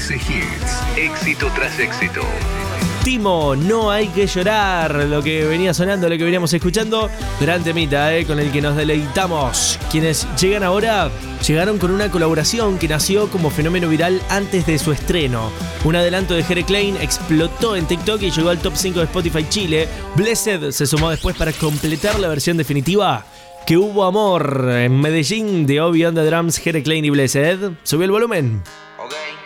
13 hits, éxito tras éxito. Timo, No hay que llorar, lo que venía sonando, lo que veníamos escuchando, gran temita, con el que nos deleitamos. Quienes llegan ahora, llegaron con una colaboración que nació como fenómeno viral antes de su estreno. Un adelanto de Jere Klein explotó en TikTok y llegó al top 5 de Spotify Chile. Blessed se sumó después para completar la versión definitiva. Que hubo amor en Medellín de Obi on the Drums, Jere Klein y Blessed. Subió el volumen.